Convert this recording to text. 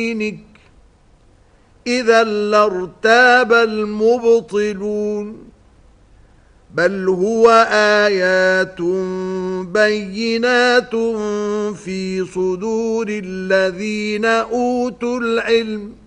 دينك إذا لارتاب المبطلون بل هو آيات بينات في صدور الذين أوتوا العلم